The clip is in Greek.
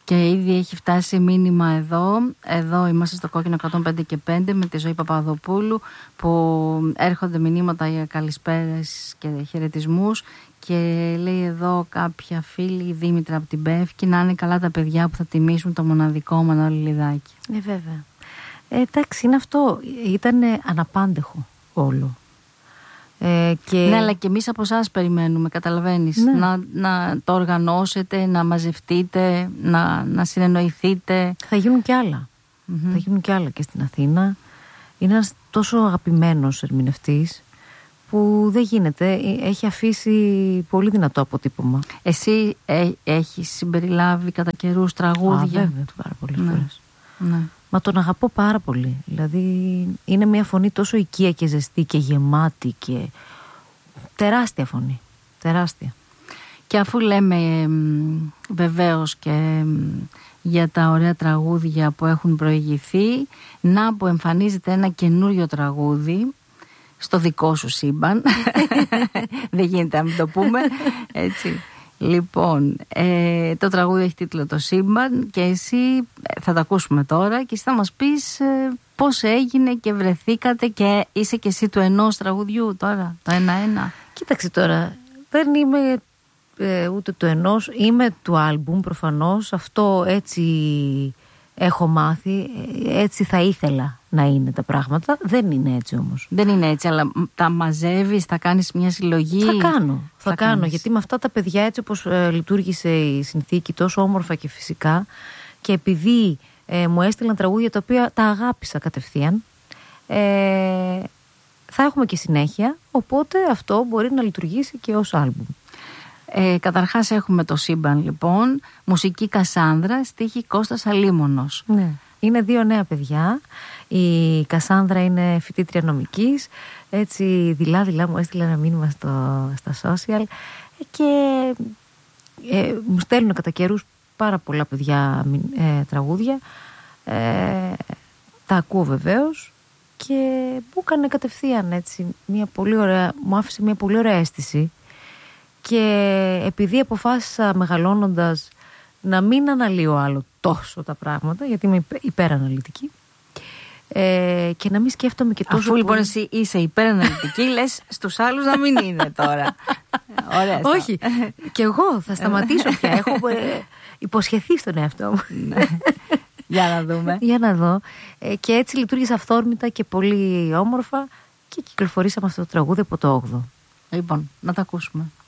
Και ήδη έχει φτάσει μήνυμα εδώ. Εδώ είμαστε στο Κόκκινο 105 και 5 με τη Ζωή Παπαδοπούλου, που έρχονται μηνύματα για καλησπέρες και χαιρετισμούς. Και λέει εδώ κάποια φίλη, η Δήμητρα από την Πεύκη, να είναι καλά τα παιδιά που θα τιμήσουν το μοναδικό Μανώλη Λιδάκη. Βέβαια. Εντάξει, είναι αυτό. Ήταν αναπάντεχο όλο. Ναι, αλλά και εμείς από εσάς περιμένουμε, καταλαβαίνεις. Ναι. Να το οργανώσετε, να μαζευτείτε, να συνεννοηθείτε. Θα γίνουν κι άλλα. Θα γίνουν κι άλλα και στην Αθήνα. Είναι ένας τόσο αγαπημένος ερμηνευτής που δεν γίνεται. Έχει αφήσει πολύ δυνατό αποτύπωμα. Εσύ έχεις συμπεριλάβει κατά καιρούς τραγούδια? Βέβαια, πάρα πολλές φορές. Ναι. Μα τον αγαπώ πάρα πολύ. Δηλαδή είναι μια φωνή τόσο οικία και ζεστή και γεμάτη και τεράστια φωνή. Τεράστια. Και αφού λέμε βεβαίως και για τα ωραία τραγούδια που έχουν προηγηθεί, να που εμφανίζεται ένα καινούριο τραγούδι στο δικό σου σύμπαν. Δεν γίνεται να μην το πούμε, έτσι. Λοιπόν, το τραγούδι έχει τίτλο «Το Σύμπαν» και εσύ θα το ακούσουμε τώρα και εσύ θα μας πεις πώς έγινε και βρεθήκατε και είσαι και εσύ του ενός τραγουδιού τώρα, το ένα-ένα. Κοίταξε τώρα, δεν είμαι ούτε του ενός, είμαι του άλμπουμ προφανώς, αυτό έτσι έχω μάθει, έτσι θα ήθελα να είναι τα πράγματα. Δεν είναι έτσι όμως. Δεν είναι έτσι, αλλά τα μαζεύεις, θα κάνεις μια συλλογή? Θα κάνω, γιατί με αυτά τα παιδιά, έτσι όπως λειτουργήσε η συνθήκη, τόσο όμορφα και φυσικά, και επειδή μου έστειλαν τραγούδια τα οποία τα αγάπησα κατευθείαν, θα έχουμε και συνέχεια, οπότε αυτό μπορεί να λειτουργήσει και ως άλμπουμ. Καταρχάς έχουμε το Σύμπαν, λοιπόν, μουσική Κασάνδρα, στίχη Κώστας Αλίμονος. Ναι. Είναι δύο νέα παιδιά. Η Κασάνδρα είναι φοιτήτρια νομικής. Έτσι δειλά μου έστειλε ένα μήνυμα στα social και μου στέλνουν κατά καιρούς πάρα πολλά παιδιά τραγούδια. Τα ακούω βεβαίως και μου έκανε κατευθείαν έτσι μου άφησε μια πολύ ωραία αίσθηση. Και επειδή αποφάσισα μεγαλώνοντας να μην αναλύω άλλο τόσο τα πράγματα, γιατί είμαι υπεραναλυτική, και να μην σκέφτομαι και τόσο. Αφού λοιπόν εσύ είσαι υπεραναλυτική, λες στους άλλους να μην είναι τώρα. Ωραία. Όχι, και εγώ θα σταματήσω πια. Έχω υποσχεθεί στον εαυτό μου. Για να δούμε. Για να δω. Και έτσι λειτουργήσε αυθόρμητα και πολύ όμορφα και κυκλοφορήσαμε αυτό το τραγούδι από το 8ο. Λοιπόν, να τα ακούσουμε.